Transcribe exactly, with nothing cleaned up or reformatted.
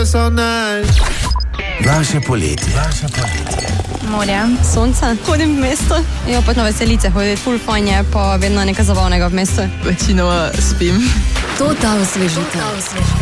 Vaše poletje. Vaše poletje. Morje, sonce, hodim v mesto. Jo, pa na veselice hodim, ful fajn je, pa vedno nekaj zabavnega v mestu. Večinoma spim. Total osvežitev.